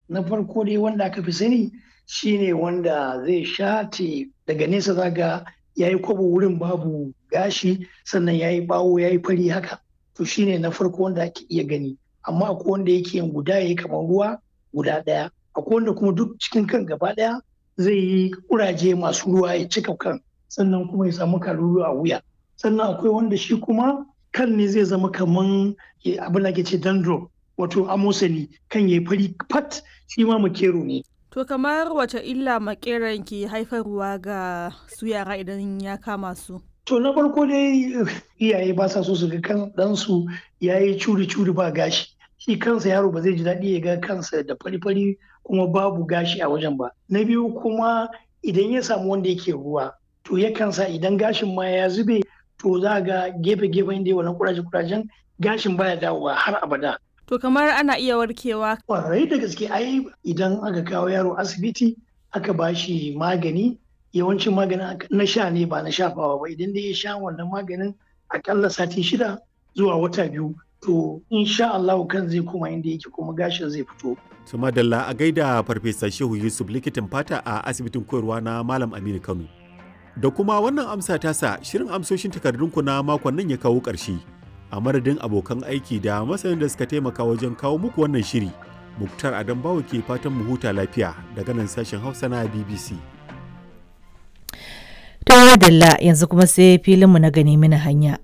Na farko dai wanda aka fi sani shine wanda zai shate daga nesa zaga yayi kwabo wurin babu gashi sannan yayi bawo yayi fari haka. To shine na farko wanda ake iya gani. Amma akwai wanda yake yin guda yayi kamar ruwa guda ɗaya. Akwai wanda kuma duk cikin kan gaba ɗaya zai yi kuraje masu ruwa ya cika kan sannan kuma ya samu kalulu a wuya. Sannan akwai wanda shi kuma kan ne zai zama kaman abin da ke ce dandruff wato amosani kan yayi fari fat shi ma makero ne. To kamar wace illa makeran ke haifarwa ga su yara idan ya kama su? To na farko dai iyaye ba sa so su ga kan ɗansu ya yi curi-curi ba gashi. Shi kansa yaro ba zai ji daɗi ya ga kansa da fari-fari kuma babu gashi a wajen ba. Na biyu kuma idan ya samu wanda yake ruwa to yakan sa idan gashin ma ya zube to za ga gefe-gefen da wannan kuraje-kurajen gashin baya dawowa har abada. To kamar ana iya warkewa? Kwarai da gaske ai idan aka kawo yaro asibiti aka ba shi magani yawancin maganin na sha ne ba na shafawa ba idan dai ya sha wannan maganin akalla sati 6 zuwa wata 2 to insha Allah kan zai koma inda yake kuma gashin zai fito. Su madalla a gaida Farfesa Shehu Yusuf likitan fata a asibitin koyarwa na Malam Aminu Kano. Da kuma wannan amsa tasa shirin amsoshin takardunku na makon nan ya kawo ƙarshe. A madadin abokan aiki da masanin da suka taimaka wajen kawo muku wannan shiri, Muktar Adam Bawo ke fatan mu huta lafiya daga nan sashen Hausa na BBC. To madalla yanzu kuma sai filinmu na gani mini hanya.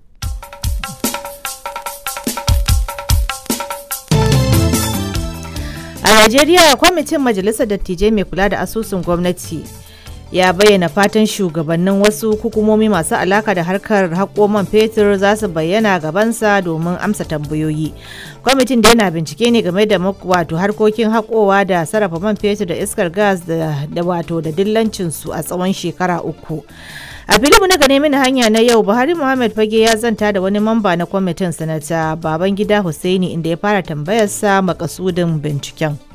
A Najeriya, kwamitin Majalisar Dattijai mai kula da asusun gwamnati ya bayyana fatan shugabannin wasu hukumomi masu alaka da harkar haƙo man fetur za su bayyana gabansa domin amsa tambayoyi. Kwamitin da yana bincike ne game da wato harkokin haƙowa da sarrafa man fetur da iskar gas da dillancinsu a tsawon shekara 3. A filimu na gane mini hanya na yau, Buhari Muhammad Fage ya zanta da wani mamba na kwamitin, Sanata Babangida Hussaini, inda ya fara tambayarsa makasudin binciken.